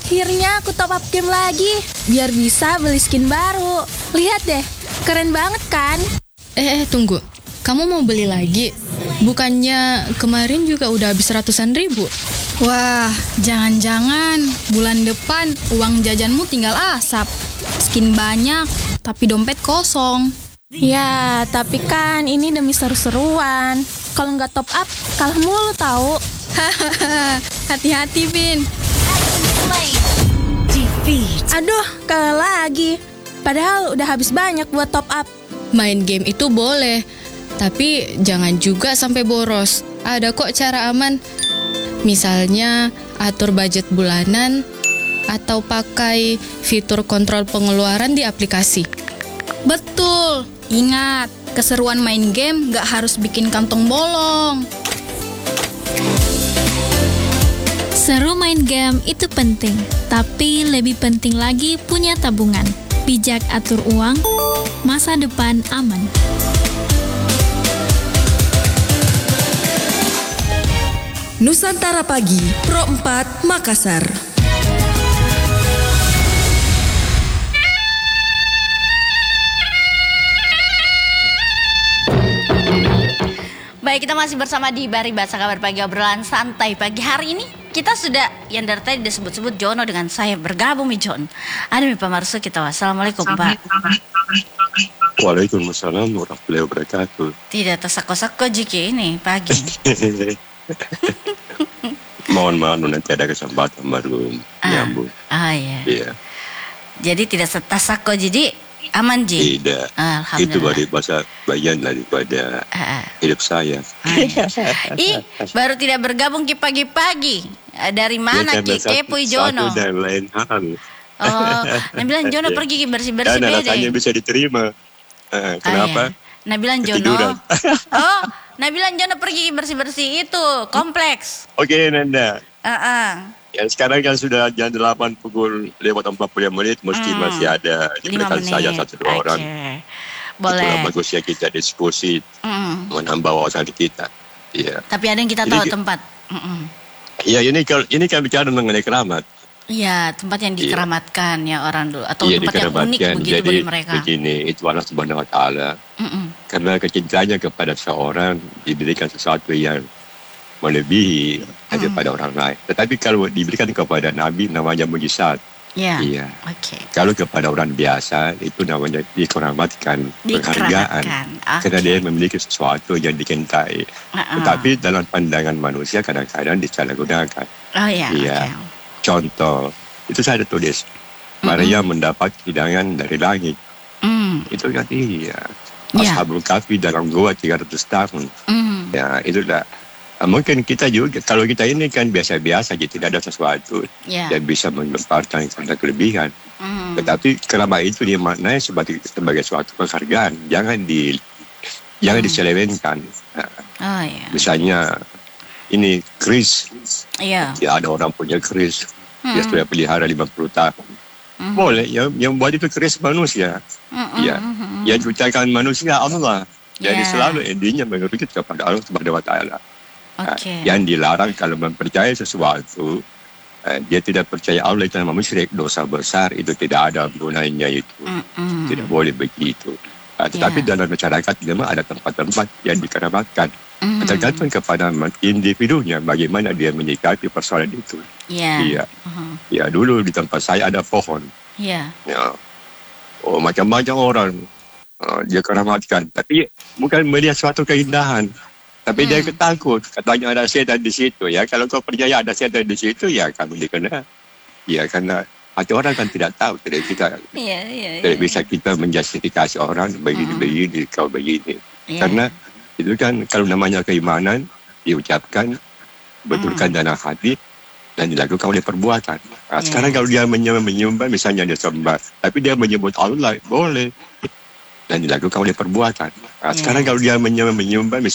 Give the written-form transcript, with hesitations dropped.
Akhirnya aku top up game lagi, biar bisa beli skin baru. Lihat deh, keren banget kan? Tunggu. Kamu mau beli lagi? Bukannya kemarin juga udah habis ratusan ribu? Wah, jangan-jangan bulan depan uang jajanmu tinggal asap. Skin banyak, tapi dompet kosong. Ya, tapi kan ini demi seru-seruan. Kalau nggak top up, kalah mulu tahu. Hati-hati, Vin. Aduh, kalah lagi. Padahal udah habis banyak buat top up. Main game itu boleh, tapi jangan juga sampai boros. Ada kok cara aman. Misalnya atur budget bulanan atau pakai fitur kontrol pengeluaran di aplikasi. Betul. Ingat, keseruan main game gak harus bikin kantong bolong. Seru main game itu penting, tapi lebih penting lagi punya tabungan. Bijak atur uang, masa depan aman. Nusantara Pagi, Pro 4, Makassar. Baik, kita masih bersama di Bari Bahasa Kabar Pagi, obrolan santai pagi hari ini. Kita sudah, yang dari tadi disebut-sebut Jono dengan saya bergabung nih Jon. Ada nih Pak Marsu kita, wassalamualaikum Pak. Waalaikumsalam warahmatullahi wabarakatuh. Tidak tersako-sako jika ini pagi. Mohon maaf nanti ada kesempatan baru nyambung. Iya. Jadi tidak tersako, jadi aman Ji? Tidak. Alhamdulillah. Itu baru bahasa bagian daripada hidup saya. Baru tidak bergabung Ki pagi-pagi. Dari mana Ki? Kepo Jono. Satu dan lain hal. Nabilan Jono pergi bersih-bersih bede. Rasanya bisa diterima. Kenapa? Nabilan Jono. Nabilan Jono pergi bersih-bersih itu kompleks. Oke Nanda. Ya, sekarang kan sudah jam 8 pukul lewat 40 menit, mesti masih ada diberikan saya 1-2 orang. Boleh. Itulah bagusnya kita diskusi, menambah wawasan kita. Iya. Tapi ada yang kita tahu tempat. Iya, ini kan bicara mengenai keramat. Iya, tempat yang dikeramatkan ya orang dulu, atau tempat yang unik begitu jadi, bagi mereka. Begini, itu Allah Subhanahu Wa Taala. Karena kecintaannya kepada seorang diberikan sesuatu yang melebihi daripada orang lain. Tetapi kalau diberikan kepada Nabi namanya mujizat. Iya. Okay. Kalau kepada orang biasa itu namanya dikeramatkan, penghargaan. Karena dia memiliki sesuatu yang dicintai. Tetapi dalam pandangan manusia kadang-kadang disalahgunakan. Iya. Okay. Contoh, itu saya ada tulis. Maria mendapat hidangan dari langit. Itu kan iya. Ashabul Kahfi dalam gua 300 tahun. Ya, itulah. Mungkin kita juga, kalau kita ini kan biasa-biasa aja, tidak ada sesuatu yang bisa menyebabkan karena kelebihan. Tetapi keramat itu dimaknai sebagai suatu penghargaan, jangan diselewengkan. Misalnya ini keris, ya ada orang punya keris, dia sudah pelihara 50 tahun. Boleh, yang buat itu keris manusia. Yang ciptakan manusia Allah. Jadi selalu intinya mengerucut kepada Allah Subhanahu Wa Taala. Yang dilarang kalau mempercayai sesuatu, dia tidak percaya Allah itu nama musyrik, dosa besar, itu tidak ada gunanya itu. Tidak boleh begitu. Tetapi dalam masyarakat memang ada tempat-tempat yang dikeramatkan. Tergantung kepada individunya bagaimana dia menyikapi persoalan itu. Ya, dulu di tempat saya ada pohon. Macam-macam orang dia keramatkan, tapi bukan melihat suatu keindahan. Tapi dia ketakut, katanya ada setan di situ. Ya, kalau kau percaya ada setan di situ, ya kamu dikena. Ya, karena hati orang kan tidak tahu, tidak bisa kita menjustifikasi orang begini, kau begini. Karena itu kan kalau namanya keimanan diucapkan, betulkan dalam hati dan dilakukan oleh perbuatan. Sekarang kalau dia menyembah, misalnya dia sembah, tapi dia menyebut Allah, boleh. Dan dilakukan oleh perbuatan. Sekarang kalau dia menyembah,